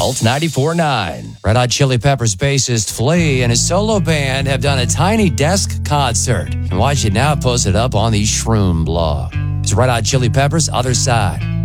Alt 94.9. Red Hot Chili Peppers bassist Flea and his solo band have done a tiny desk concert. And watch it now posted up on the Shroom blog. It's Red Hot Chili Peppers' Other Side.